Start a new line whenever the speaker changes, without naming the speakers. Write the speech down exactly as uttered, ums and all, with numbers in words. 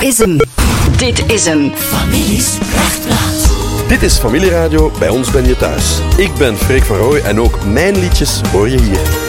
is hem. Dit is hem.
Families Prachtplaat.
Dit is Familieradio, bij ons ben je thuis. Ik ben Freek van Rooij en ook mijn liedjes hoor je hier.